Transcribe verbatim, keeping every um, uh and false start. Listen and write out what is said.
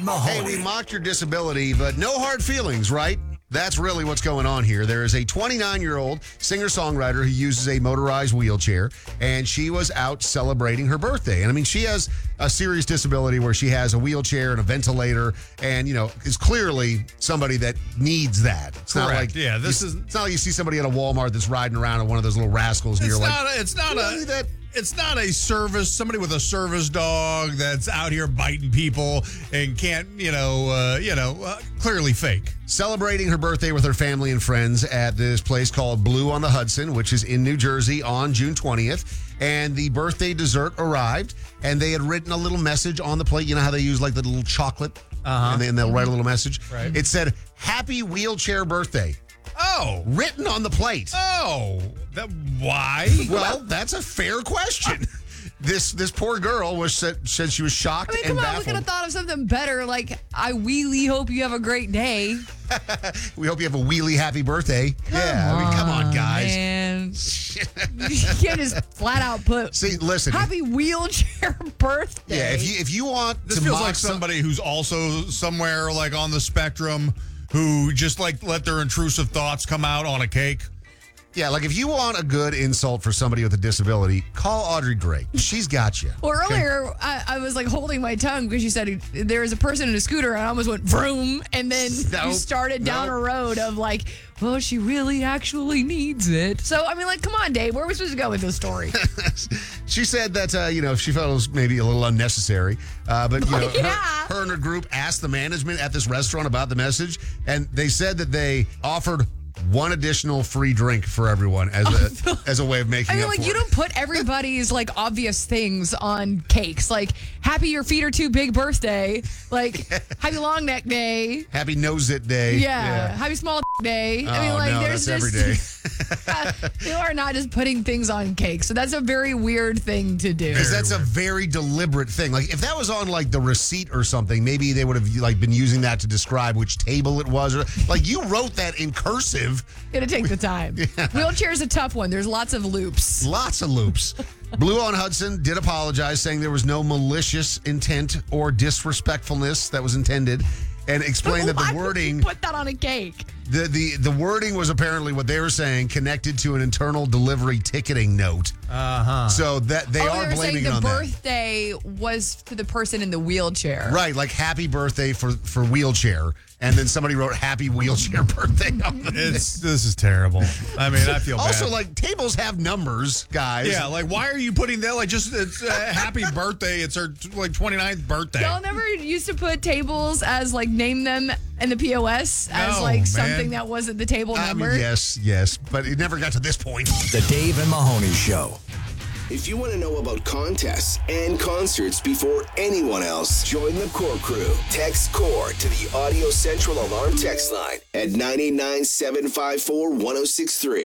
Mahoney. Hey, we mocked your disability, but no hard feelings, right? That's really what's going on here. There is a twenty-nine-year-old singer-songwriter who uses a motorized wheelchair, and she was out celebrating her birthday. And I mean, she has a serious disability where she has a wheelchair and a ventilator, and, you know, is clearly somebody that needs that. It's Correct. not like Yeah, this you, is. It's not like you see somebody at a Walmart that's riding around in one of those little rascals, and It's you're not. like, A, it's not "Really a. that." It's not a service. Somebody with a service dog that's out here biting people and can't, you know, uh, you know, uh, clearly fake. Celebrating her birthday with her family and friends at this place called Blue on the Hudson, which is in New Jersey on June twentieth. And the birthday dessert arrived, and they had written a little message on the plate. You know how they use like the little chocolate, Uh-huh. and then they'll write a little message. Right. It said, "Happy wheelchair birthday," Oh, written on the plate. oh, that why? Well, that's a fair question. This this poor girl was said, said she was shocked I mean, and come on, we baffled. could have thought of something better. Like, I really hope you have a great day. We hope you have a wheelie happy birthday. Come yeah, I mean, come on, guys. Man. You can't just flat out put See, listen. happy wheelchair birthday. Yeah, if you if you want This to feels mock like some- somebody who's also somewhere like on the spectrum who just like let their intrusive thoughts come out on a cake. Yeah, like if you want a good insult for somebody with a disability, call Audrey Gray. She's got you. Well, earlier, I, I was like holding my tongue because you said there was a person in a scooter and I almost went vroom. And then Nope, you started down nope. a road of like, well, she really actually needs it. So, I mean, like, come on, Dave. Where are we supposed to go with this story? She said that, uh, you know, she felt it was maybe a little unnecessary. Uh, but, you know, Yeah. her, her and her group asked the management at this restaurant about the message. And they said that they offered one additional free drink for everyone as a as a way of making I mean, up like, for you it. don't put everybody's, like, obvious things on cakes. Like, happy your feet are too big birthday. Like, happy long neck day. Happy Nose It Day. Yeah. Happy small day. I mean, Oh, like, no, there's that's just. every day. You are not just putting things on cake. So that's a very weird thing to do. Because that's a very deliberate thing. Like if that was on like the receipt or something, maybe they would have like been using that to describe which table it was. Or like you wrote that in cursive. Gonna take the time. Wheelchair's a tough one. There's lots of loops. Lots of loops. Blue on Hudson did apologize, saying there was no malicious intent or disrespectfulness that was intended, and explained that Why the would wording you put that on a cake. the, the the wording was apparently what they were saying connected to an internal delivery ticketing note. Uh huh. So that they oh, are they were blaming saying it the on that. birthday was to the person in the wheelchair. Right, like happy birthday for, for wheelchair. And then somebody wrote happy wheelchair birthday on the It's this is terrible. I mean, I feel Also, bad. like, tables have numbers, guys. Yeah, like why are you putting that? Like, just it's uh, happy birthday. It's her like twenty-ninth birthday. Y'all never used to put tables as like name them in the P O S as No, like man. something that wasn't the table I number. mean, yes, yes. But it never got to this point. The Dave and Mahoney Show. If you want to know about contests and concerts before anyone else, join the Core Crew. Text CORE to the Audio Central Alarm text line at nine eight nine, seven five four, one oh six three.